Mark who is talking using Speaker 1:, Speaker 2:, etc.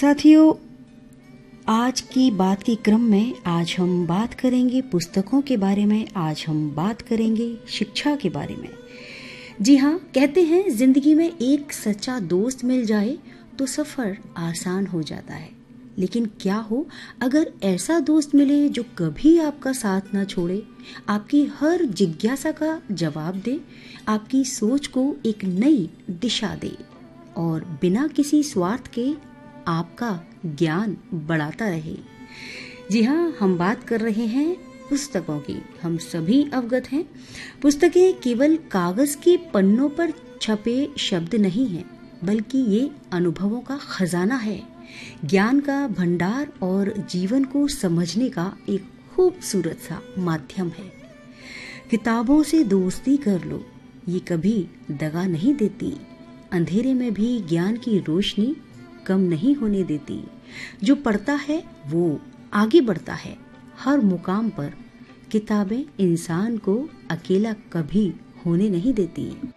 Speaker 1: साथियों, आज की बात के क्रम में आज हम बात करेंगे पुस्तकों के बारे में। आज हम बात करेंगे शिक्षा के बारे में। जी हाँ, कहते हैं जिंदगी में एक सच्चा दोस्त मिल जाए तो सफर आसान हो जाता है। लेकिन क्या हो अगर ऐसा दोस्त मिले जो कभी आपका साथ ना छोड़े, आपकी हर जिज्ञासा का जवाब दे, आपकी सोच को एक नई दिशा दे और बिना किसी स्वार्थ के आपका ज्ञान बढ़ाता रहे। जी हाँ, हम बात कर रहे हैं पुस्तकों की। हम सभी अवगत हैं, पुस्तकें केवल कागज के पन्नों पर छपे शब्द नहीं हैं, बल्कि ये अनुभवों का खजाना है, ज्ञान का भंडार और जीवन को समझने का एक खूबसूरत सा माध्यम है। किताबों से दोस्ती कर लो, ये कभी दगा नहीं देती, अंधेरे में भी ज्ञान की रोशनी कम नहीं होने देती। जो पढ़ता है वो आगे बढ़ता है। हर मुकाम पर किताबें इंसान को अकेला कभी होने नहीं देती।